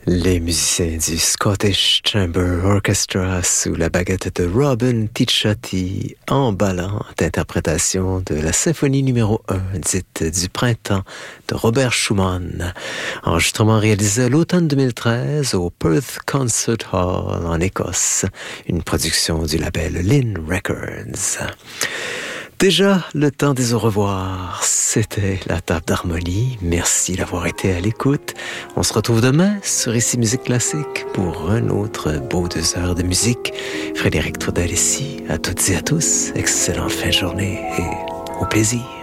Les musiciens du Scottish Chamber Orchestra sous la baguette de Robin Ticciati, emballante interprétation de la symphonie numéro 1 dite du printemps de Robert Schumann, enregistrement réalisé à l'automne 2013 au Perth Concert Hall en Écosse, une production du label Lynn Records. Déjà, le temps des au revoir. C'était la table d'harmonie. Merci d'avoir été à l'écoute. On se retrouve demain sur Ici Musique Classique pour un autre beau 2 heures de musique. Frédéric Trudel ici. À toutes et à tous. Excellente fin de journée et au plaisir.